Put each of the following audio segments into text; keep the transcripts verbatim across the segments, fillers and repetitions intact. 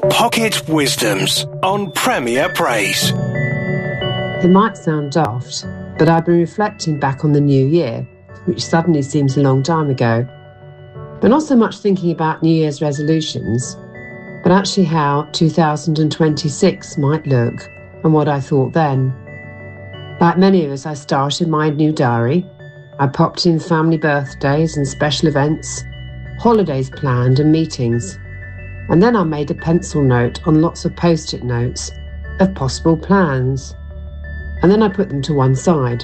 Pocket Wisdoms on Premier Praise. It might sound daft, but I've been reflecting back on the new year, which suddenly seems a long time ago. But not so much thinking about New Year's resolutions, but actually how two thousand twenty-six might look and what I thought then. Like many of us, I started my new diary. I popped in family birthdays and special events, holidays planned and meetings. And then I made a pencil note on lots of post-it notes of possible plans. And then I put them to one side.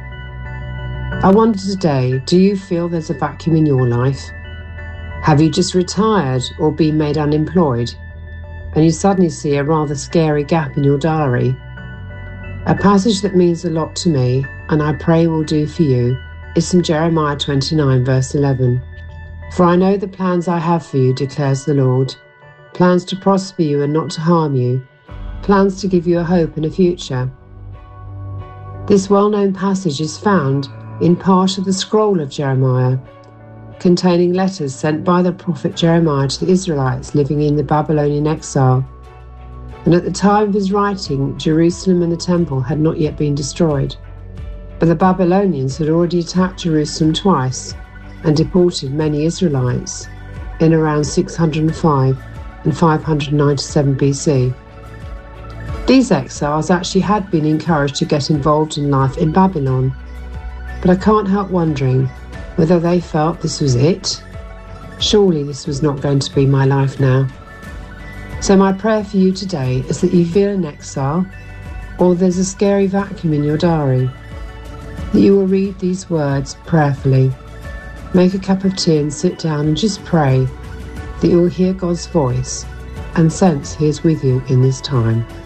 I wonder today, do you feel there's a vacuum in your life? Have you just retired or been made unemployed? And you suddenly see a rather scary gap in your diary? A passage that means a lot to me, and I pray will do for you, is from Jeremiah twenty-nine, verse eleven. For I know the plans I have for you, declares the Lord, plans to prosper you and not to harm you, plans to give you a hope and a future. This well-known passage is found in part of the scroll of Jeremiah, containing letters sent by the prophet Jeremiah to the Israelites living in the Babylonian exile. And at the time of his writing, Jerusalem and the temple had not yet been destroyed, but the Babylonians had already attacked Jerusalem twice and deported many Israelites in around six hundred five and five hundred ninety-seven B C. These exiles actually had been encouraged to get involved in life in Babylon, but I can't help wondering whether they felt this was it. Surely this was not going to be my life now. So my prayer for you today is that you feel in exile, or there's a scary vacuum in your diary, that you will read these words prayerfully, make a cup of tea and sit down and just pray that you will hear God's voice and sense He is with you in this time.